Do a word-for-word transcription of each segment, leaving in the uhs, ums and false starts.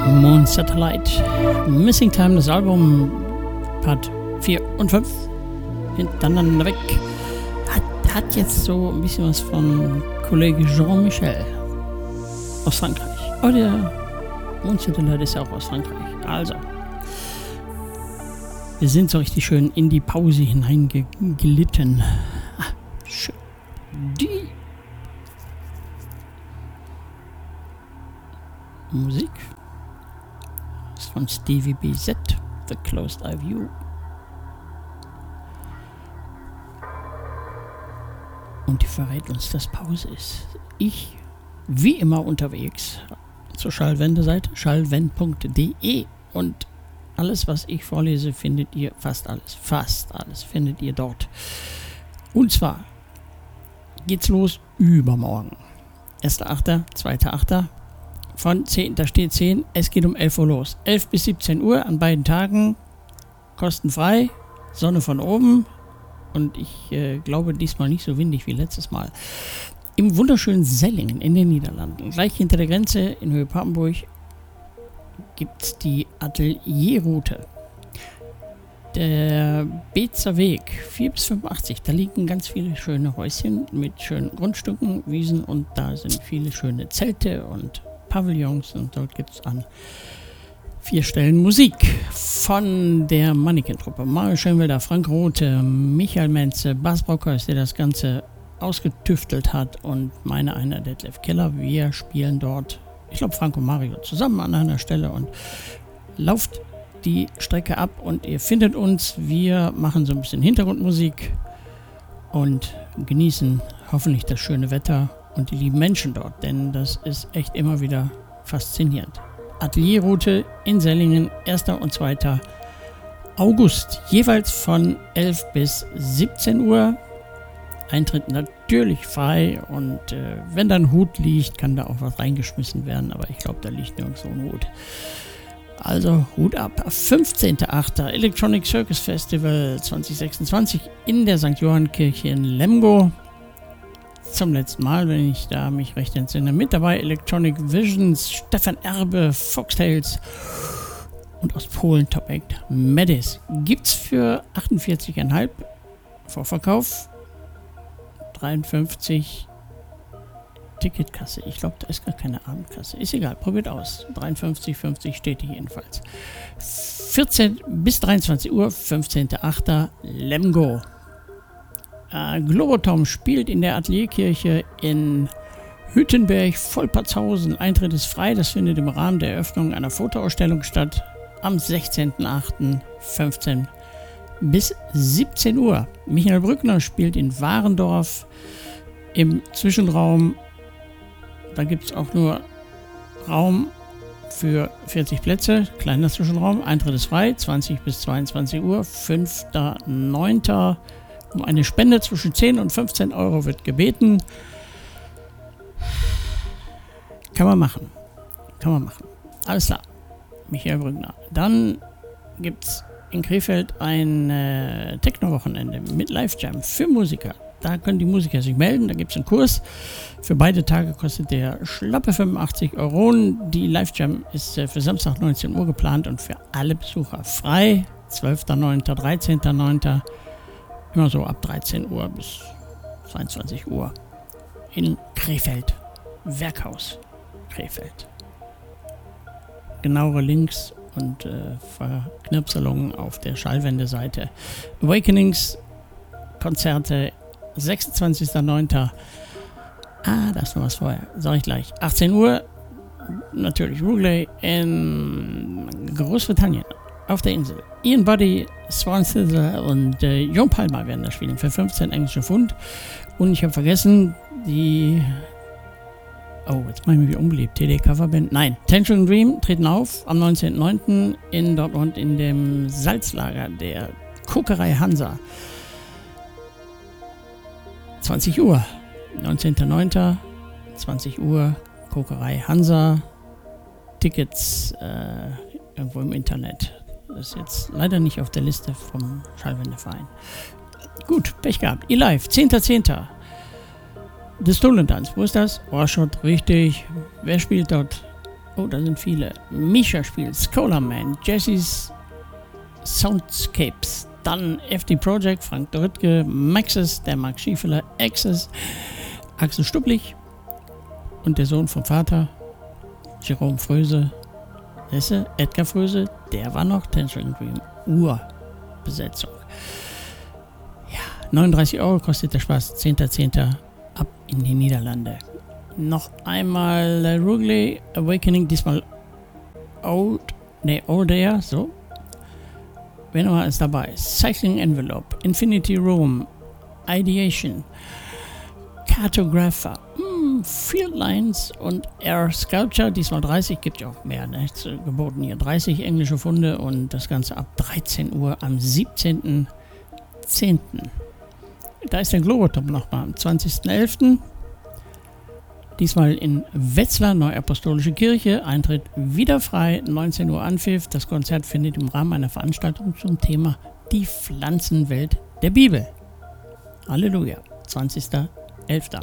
Moon Satellite. Missing Time, das Album Part vier und fünf hintereinander weg. Hat, hat jetzt so ein bisschen was von Kollege Jean-Michel aus Frankreich. Aber der Moon Satellite ist ja auch aus Frankreich. Also, wir sind so richtig schön in die Pause hineingeglitten. Ah, schön. Die Musik ist von Stevie B Z, The Closed Eye View. Und die verrät uns, dass Pause ist. Ich, wie immer, unterwegs zur Schallwende-Seite, schallwend punkt de, und alles, was ich vorlese, findet ihr, fast alles, fast alles findet ihr dort. Und zwar geht's los übermorgen. erster achter, zweiter achter Von zehn, da steht zehn, es geht um elf Uhr los. elf bis siebzehn Uhr an beiden Tagen, kostenfrei, Sonne von oben und ich äh, glaube diesmal nicht so windig wie letztes Mal. Im wunderschönen Sellingen in den Niederlanden, gleich hinter der Grenze in Höhe Papenburg, gibt es die Atelierroute. Der Beetzer Weg, vier bis fünfundachtzig, da liegen ganz viele schöne Häuschen mit schönen Grundstücken, Wiesen, und da sind viele schöne Zelte und Pavillons, und dort gibt es an vier Stellen Musik von der Mannequin-Truppe. Mario Schönwelder, Frank Rothe, Michael Menze, Bas Brockhaus, der das Ganze ausgetüftelt hat, und meine einer Detlef Keller. Wir spielen dort, ich glaube, Frank und Mario zusammen an einer Stelle, und lauft die Strecke ab und ihr findet uns. Wir machen so ein bisschen Hintergrundmusik und genießen hoffentlich das schöne Wetter und die lieben Menschen dort, denn das ist echt immer wieder faszinierend. Atelierroute in Sellingen, erster und zweiter August, jeweils von elf bis siebzehn Uhr. Eintritt natürlich frei, und äh, wenn da ein Hut liegt, kann da auch was reingeschmissen werden, aber ich glaube, da liegt nirgendwo ein Hut. Also Hut ab. fünfzehnter achter Electronic Circus Festival zwanzig sechsundzwanzig in der Sankt Johann Kirche in Lemgo. Zum letzten Mal, wenn ich da mich recht entsinne. Mit dabei Electronic Visions, Stefan Erbe, Foxtails und aus Polen Top Act Medis. Gibt's für achtundvierzig Komma fünf Vorverkauf, dreiundfünfzig Ticketkasse. Ich glaube, da ist gar keine Abendkasse. Ist egal, probiert aus. dreiundfünfzig fünfzig steht hier jedenfalls. vierzehn bis dreiundzwanzig Uhr, fünfzehnter achter Lemgo. Äh, Globotom spielt in der Atelierkirche in Hüttenberg, Volpertshausen. Eintritt ist frei. Das findet im Rahmen der Eröffnung einer Fotoausstellung statt. Am sechzehnten achten fünfzehn bis siebzehn Uhr. Michael Brückner spielt in Warendorf im Zwischenraum. Da gibt es auch nur Raum für vierzig Plätze. Kleiner Zwischenraum. Eintritt ist frei. zwanzig bis zweiundzwanzig Uhr. fünfter neunter Um eine Spende zwischen zehn und fünfzehn Euro wird gebeten. Kann man machen. Kann man machen. Alles klar. Michael Brückner. Dann gibt es in Krefeld ein äh, Techno-Wochenende mit Live-Jam für Musiker. Da können die Musiker sich melden. Da gibt es einen Kurs. Für beide Tage kostet der schlappe fünfundachtzig Euro. Die Live-Jam ist äh, für Samstag neunzehn Uhr geplant und für alle Besucher frei. zwölfter neunter dreizehnter neunter Immer so ab dreizehn Uhr bis zweiundzwanzig Uhr in Krefeld. Werkhaus Krefeld. Genauere Links und äh, Verknirpselungen auf der Schallwende-Seite. Awakenings Konzerte sechsundzwanzigster neunter Ah, da ist noch was vorher. Sag ich gleich. achtzehn Uhr natürlich Rugeley in Großbritannien. Auf der Insel. Ian Buddy, Swan Sizzle und äh, Jon Palmer werden da spielen für fünfzehn englische Pfund. Und ich habe vergessen, die... Oh, jetzt mache ich mich wieder unbeliebt. T D Coverband. Nein, Tension Dream treten auf am neunzehnten neunten in Dortmund in dem Salzlager der Kokerei Hansa. zwanzig Uhr. neunzehnten neunten zwanzig Uhr. Kokerei Hansa. Tickets äh, irgendwo im Internet. Das ist jetzt leider nicht auf der Liste vom Schallwendeverein. Gut, Pech gehabt. E-Live, zehnter zehnter The Stolen Dance, wo ist das? Orschot, richtig. Wer spielt dort? Oh, da sind viele. Misha spielt Scholar Man, Jesse's Soundscapes, dann F D Project, Frank Dörrtke, Maxis, der Marc Schiefeler, Access, Axel Stupplich und der Sohn vom Vater, Jerome Fröse, Esse, Edgar Fröse, der war noch Tangerine Dream, Urbesetzung. Ja, neununddreißig Euro kostet der Spaß, zehnter zehnter ab in die Niederlande. Noch einmal äh, Rugley Awakening, diesmal Old, ne, Old Air, so. Wer nochmal ist dabei? Cycling Envelope, Infinity Room, Ideation, Cartographer, mm, Field Lines und Air Sculpture, diesmal dreißig, gibt ja auch mehr, ne? Geboten hier dreißig englische Funde und das Ganze ab dreizehn Uhr am siebzehnten zehnten Da ist der Globotop nochmal am zwanzigsten elften Diesmal in Wetzlar, Neuapostolische Kirche. Eintritt wieder frei, neunzehn Uhr Anpfiff. Das Konzert findet im Rahmen einer Veranstaltung zum Thema Die Pflanzenwelt der Bibel. Halleluja, zwanzigsten elften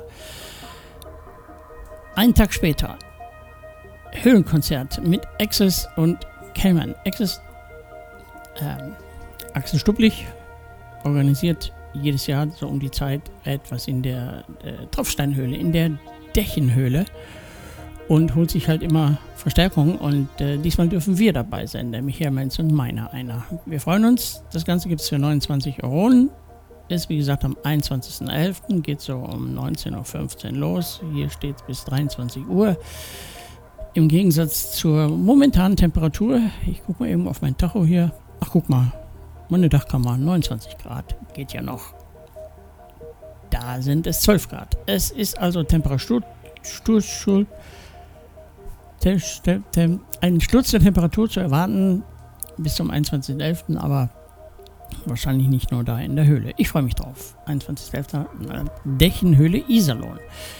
Einen Tag später, Höhlenkonzert mit Access und Cayman. Access, ähm, Axel Stupplich organisiert jedes Jahr so um die Zeit etwas in der äh, Tropfsteinhöhle, in der Dächenhöhle und holt sich halt immer Verstärkung und äh, diesmal dürfen wir dabei sein, der Michael Menz und meiner einer. Wir freuen uns, das Ganze gibt es für neunundzwanzig Euro, ist wie gesagt am einundzwanzigsten elften geht so um neunzehn Uhr fünfzehn los, hier steht es bis dreiundzwanzig Uhr. Im Gegensatz zur momentanen Temperatur, ich gucke mal eben auf mein Tacho hier, ach guck mal, meine Dachkammer, neunundzwanzig Grad, geht ja noch. Da sind es zwölf Grad. Es ist also Temperatur, Stur, tem, tem, tem, ein Sturz der Temperatur zu erwarten bis zum einundzwanzigsten elften aber wahrscheinlich nicht nur da in der Höhle. Ich freue mich drauf. einundzwanzigsten elften Dächenhöhle Iserlohn.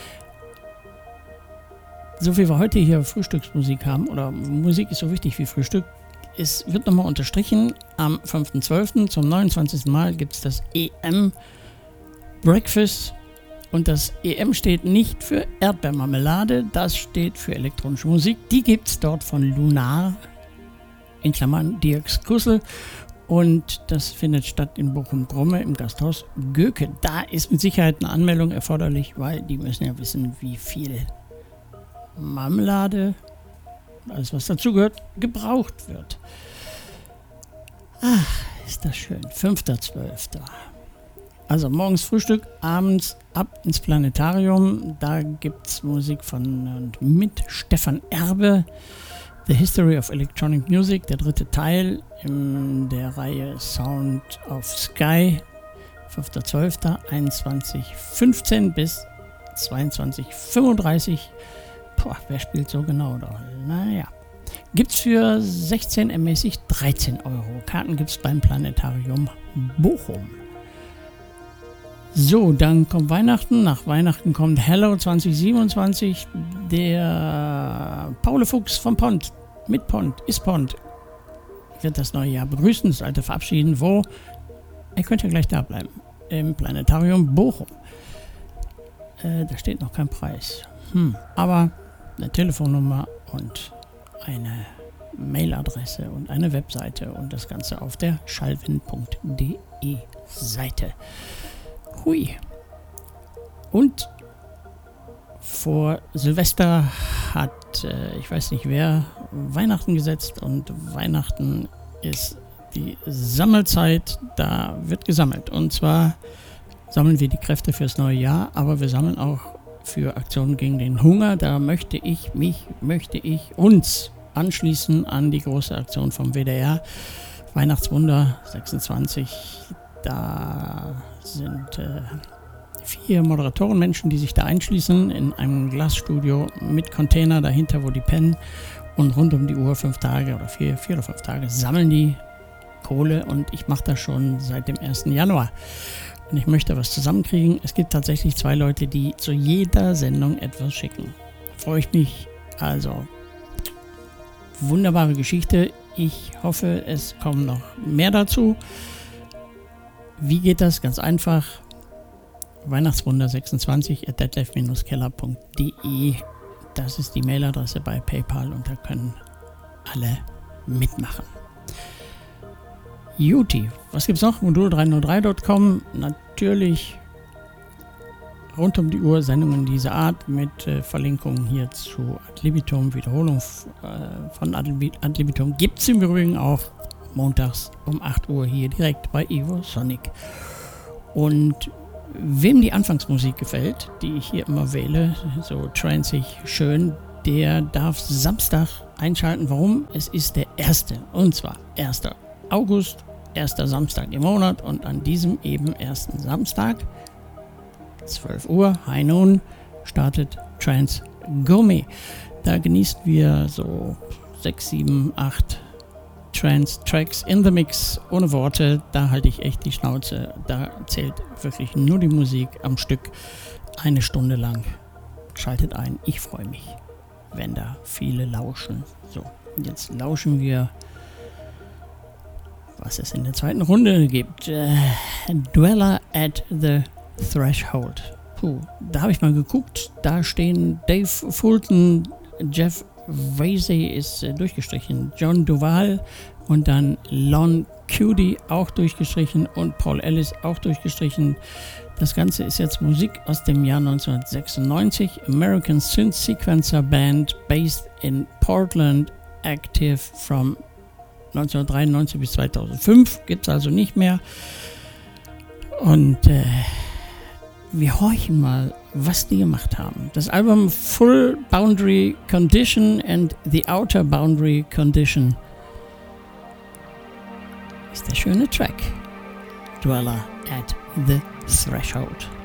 So viel wir heute hier Frühstücksmusik haben, oder Musik ist so wichtig wie Frühstück, es wird nochmal unterstrichen, am fünften zwölften zum neunundzwanzigsten Mal gibt es das E M Breakfast und das E M steht nicht für Erdbeermarmelade, das steht für elektronische Musik. Die gibt es dort von Lunar, in Klammern Dirks Kussel, und das findet statt in Bochum-Bromme im Gasthaus Göke. Da ist mit Sicherheit eine Anmeldung erforderlich, weil die müssen ja wissen, wie viel Marmelade, alles was dazugehört, gebraucht wird. Ach, ist das schön. fünfter zwölfter Also morgens Frühstück, abends ab ins Planetarium. Da gibt es Musik von und mit Stefan Erbe. The History of Electronic Music, der dritte Teil in der Reihe Sound of Sky. fünfter zwölfter einundzwanzig Uhr fünfzehn bis zweiundzwanzig Uhr fünfunddreißig. Boah, wer spielt so genau da? Naja. Gibt's für sechzehn ermäßigt dreizehn Euro. Karten gibt's beim Planetarium Bochum. So, dann kommt Weihnachten. Nach Weihnachten kommt Hello zwanzig siebenundzwanzig. Der Paul Fuchs vom Pont, mit Pont, ist Pont, wird das neue Jahr begrüßen, das alte verabschieden. Wo? Ihr könnt ja gleich da bleiben. Im Planetarium Bochum. Äh, da steht noch kein Preis. Hm, aber eine Telefonnummer und eine Mailadresse und eine Webseite und das Ganze auf der schalwin punkt de Seite. Hui. Und vor Silvester hat, äh, ich weiß nicht wer, Weihnachten gesetzt, und Weihnachten ist die Sammelzeit, da wird gesammelt. Und zwar sammeln wir die Kräfte fürs neue Jahr, aber wir sammeln auch für Aktionen gegen den Hunger. Da möchte ich mich, möchte ich uns anschließen an die große Aktion vom W D R. Weihnachtswunder sechsundzwanzig. Da sind äh, vier Moderatorenmenschen, die sich da einschließen in einem Glasstudio mit Container dahinter, wo die pennen, und rund um die Uhr fünf Tage oder vier, vier oder fünf Tage sammeln die Kohle, und ich mache das schon seit dem ersten Januar. Und ich möchte was zusammenkriegen. Es gibt tatsächlich zwei Leute, die zu jeder Sendung etwas schicken. Freue ich mich. Also, wunderbare Geschichte. Ich hoffe, es kommen noch mehr dazu. Wie geht das? Ganz einfach. Weihnachtswunder sechsundzwanzig at detlef Bindestrich keller punkt de. Das ist die Mailadresse bei PayPal und da können alle mitmachen. Juti, was gibt's noch? modul drei null drei Punkt com, natürlich rund um die Uhr Sendungen dieser Art mit äh, Verlinkungen hier zu Ad libitum, Wiederholung äh, von Ad libitum gibt es im Übrigen auch montags um acht Uhr hier direkt bei Evo Sonic. Und wem die Anfangsmusik gefällt, die ich hier immer wähle, so transig schön, der darf Samstag einschalten. Warum? Es ist der erste, und zwar erster August, erster Samstag im Monat, und an diesem eben ersten Samstag, zwölf Uhr, High Noon, startet Trance Gourmet. Da genießen wir so sechs, sieben, acht Trance-Tracks in the Mix, ohne Worte. Da halte ich echt die Schnauze. Da zählt wirklich nur die Musik am Stück, eine Stunde lang. Schaltet ein, ich freue mich, wenn da viele lauschen. So, jetzt lauschen wir, was es in der zweiten Runde gibt. Äh, Dweller at the Threshold. Puh, da habe ich mal geguckt. Da stehen Dave Fulton, Jeff Vasey ist äh, durchgestrichen, John Duval und dann Lon Cuddy auch durchgestrichen und Paul Ellis auch durchgestrichen. Das Ganze ist jetzt Musik aus dem Jahr neunzehnhundertsechsundneunzig. American Synth Sequencer Band based in Portland, active from neunzehnhundertdreiundneunzig bis zweitausendfünf. Gibt es also nicht mehr. Und äh, wir horchen mal, was die gemacht haben. Das Album Full Boundary Condition and the Outer Boundary Condition ist der schöne Track. Dweller at the Threshold.